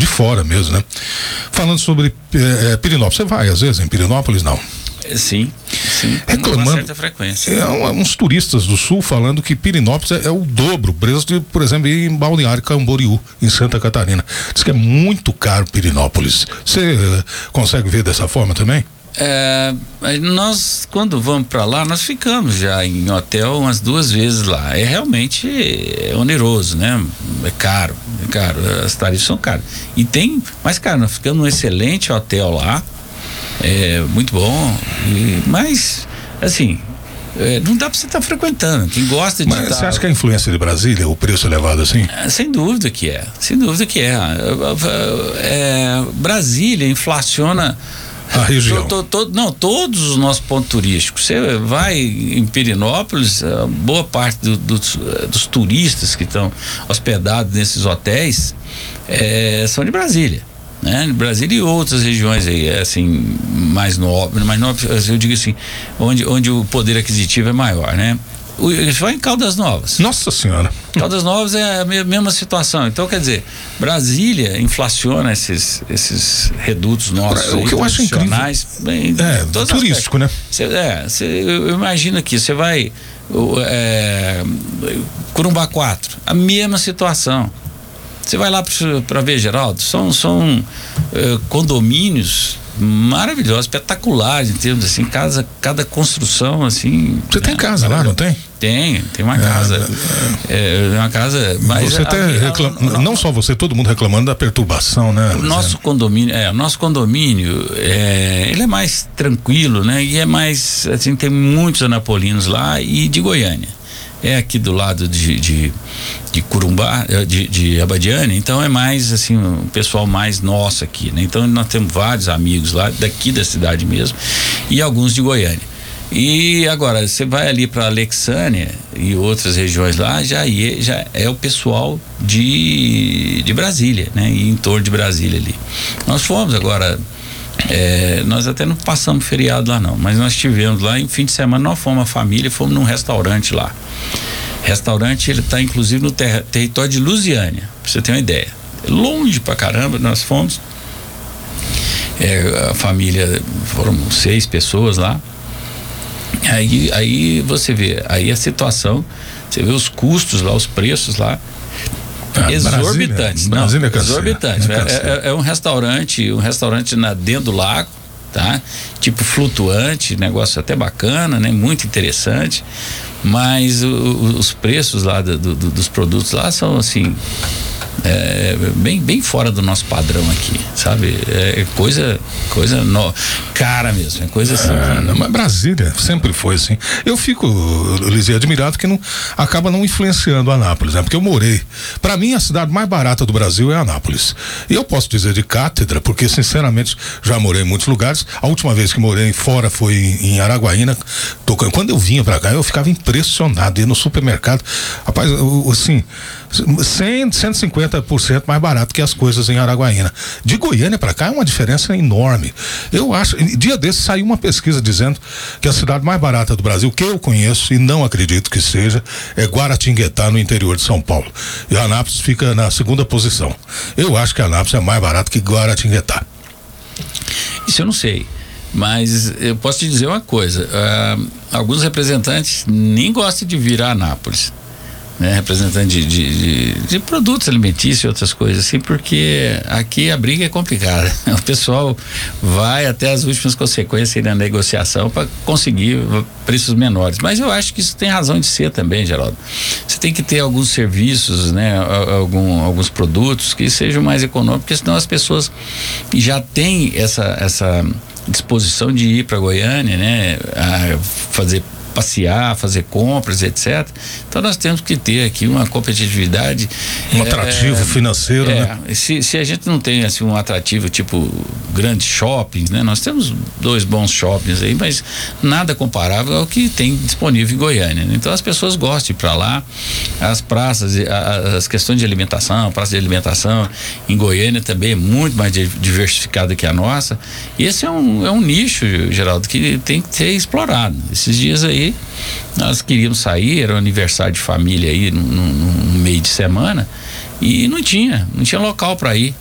de fora mesmo, né? Falando sobre Pirenópolis, você vai às vezes em Pirenópolis, não? Sim, reclamando, com certa frequência. Uns turistas do sul falando que Pirenópolis é o dobro o preço de, por exemplo, ir em Balneário Camboriú, em Santa Catarina. Diz que é muito caro Pirenópolis. Você consegue ver dessa forma também? Nós, quando vamos para lá, nós ficamos já em hotel umas 2 vezes lá. Realmente oneroso, né? É caro, as tarifas são caras. Mas, cara, nós ficamos num excelente hotel lá. Muito bom, mas assim, não dá pra você estar frequentando. Quem gosta de. Mas você acha que a influência de Brasília, o preço elevado assim? Sem dúvida que é. Brasília inflaciona a região. Todos os nossos pontos turísticos. Você vai em Pirenópolis, boa parte dos turistas que estão hospedados nesses hotéis são de Brasília. Né? Brasília e outras regiões aí, assim, mais nobre, eu digo assim, onde o poder aquisitivo é maior, né? Vai em Caldas Novas. Nossa Senhora. Caldas Novas é a mesma situação. Então, quer dizer, Brasília inflaciona esses redutos nossos. O que eu acho incrível. Turístico, né? Eu imagino aqui, você vai Corumbá 4, a mesma situação. Você vai lá para ver, Geraldo, são condomínios maravilhosos, espetaculares em termos assim, cada construção assim. Você tem casa lá, não tem? Tem uma casa. Uma casa. Mas você não só você, todo mundo reclamando da perturbação, né? O nosso condomínio, ele é mais tranquilo, né? E é mais, assim, tem muitos anapolinos lá e de Goiânia. É aqui do lado de Corumbá, de Abadiânia, então é mais assim, o pessoal mais nosso aqui, né? Então nós temos vários amigos lá, daqui da cidade mesmo, e alguns de Goiânia. E agora, você vai ali para Alexânia e outras regiões lá, já é o pessoal de Brasília, né? E em torno de Brasília ali. Nós fomos agora. Nós até não passamos feriado lá não, mas nós estivemos lá em fim de semana, nós fomos a família e fomos num restaurante lá. Restaurante, ele está inclusive no território de Lusiânia, pra você ter uma ideia. Longe pra caramba, nós fomos. A família, foram 6 pessoas lá. Aí você vê, aí a situação, você vê os custos lá, os preços lá. Exorbitantes. Brasília exorbitantes. É um restaurante dentro do lago, tá? Tipo flutuante, negócio até bacana, né? Muito interessante, mas os preços lá dos produtos lá são assim, bem fora do nosso padrão aqui, sabe? Coisa cara mesmo, coisa assim. Mas Brasília sempre foi assim. Eu fico, Lizzie, admirado que acaba não influenciando Anápolis, né? Porque eu morei. Pra mim, a cidade mais barata do Brasil é Anápolis. E eu posso dizer de cátedra, porque sinceramente já morei em muitos lugares. A última vez que morei fora foi em Araguaína. Quando eu vinha pra cá, eu ficava impressionado. Ia no supermercado, rapaz, assim, 150% mais barato que as coisas em Araguaína. De Goiânia para cá é uma diferença enorme. Eu acho, dia desse saiu uma pesquisa dizendo que a cidade mais barata do Brasil, que eu conheço e não acredito que seja, é Guaratinguetá, no interior de São Paulo. E Anápolis fica na 2ª posição. Eu acho que Anápolis é mais barato que Guaratinguetá. Isso eu não sei, mas eu posso te dizer uma coisa, alguns representantes nem gostam de vir a Anápolis, né? Representante de produtos alimentícios e outras coisas assim, porque aqui a briga é complicada. O pessoal vai até as últimas consequências aí na negociação para conseguir preços menores, mas eu acho que isso tem razão de ser também, Geraldo. Você tem que ter alguns serviços, né? Alguns produtos que sejam mais econômicos, porque senão as pessoas já têm essa disposição de ir para Goiânia, né? A passear, fazer compras, etc. Então nós temos que ter aqui uma competitividade, um atrativo financeiro, né? Se a gente não tem assim um atrativo tipo grandes shoppings, né? Nós temos 2 bons shoppings aí, mas nada comparável ao que tem disponível em Goiânia, né? Então as pessoas gostam de ir para lá. As praças, as questões de alimentação, praça de alimentação em Goiânia também é muito mais diversificada que a nossa. E esse é um nicho, Geraldo, que tem que ser explorado. Esses dias aí nós queríamos sair, era um aniversário de família aí no meio de semana e não tinha local para ir.